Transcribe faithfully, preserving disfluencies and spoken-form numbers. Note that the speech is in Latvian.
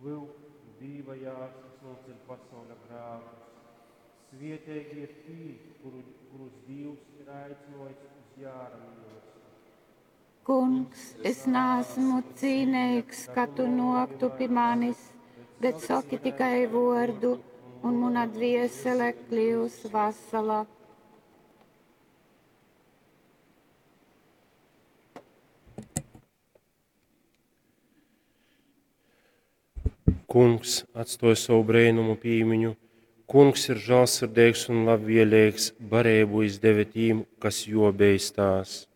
vilkt dīvajās, kas nocēl pasaules grēkus. Svietēji ir tī, kuru, kurus Dievs ir aicinājis uz jāra mīlestību. Kungs, es neesmu cīnīgs, ka tu noktu pie manis, bet saki tikai vārdu, un mana dviesele kļūs vesela. Kungs atstoja savu brēnumu pīmiņu. Kungs ir žēlsirdīgs un labvēlīgs, barību izdeva tīm, kas jo beistās.